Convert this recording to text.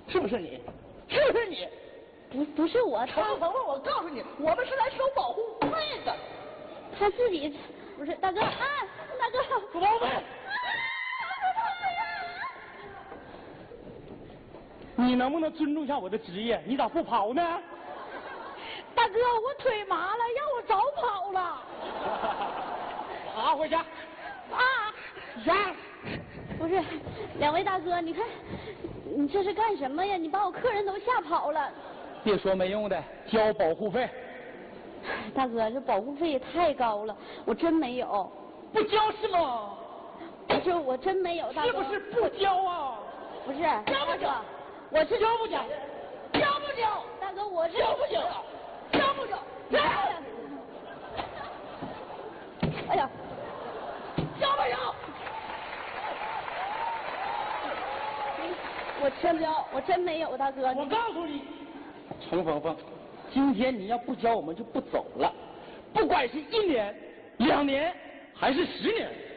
是不是你？是不是你？ 不是我， 程鹏鹏，我告诉你，我们是来收保护费的。 他自己不是大哥啊，大哥， 收保护费。你能不能尊重一下我的职业？你咋不跑呢？ 大哥，我腿麻了，让我早跑了。 啊，回家。 啊， 呀， 不是，两位大哥，你看，你这是干什么呀？你把我客人都吓跑了。 别说没用的，交保护费。 大哥，这保护费也太高了，我真没有。 不交是吗？ 不是，我真没有，大哥。 是不是不交啊？ 不是， 交不交？ 我是交不交？交不交？ 大哥，我是交不交？交不交？ 哎呀， 交不交？ 我真没有，大哥。 我告诉你，程峰峰，今天你要不交，我们就不走了，不管是1年、2年还是10年。